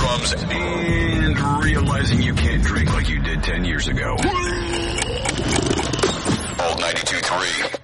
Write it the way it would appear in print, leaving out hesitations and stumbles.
drums, and realizing you can't drink like you did 10 years ago. Old 92.3.